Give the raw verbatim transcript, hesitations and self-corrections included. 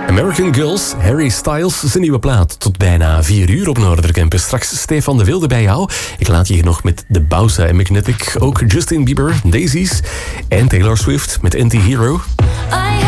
American Girls, Harry Styles, zijn nieuwe plaat. Tot bijna vier uur op Noordercampus. Straks Stefan de Wilde bij jou. Ik laat je hier nog met de Bausa en Magnetic. Ook Justin Bieber, Daisies en Taylor Swift met Anti-Hero.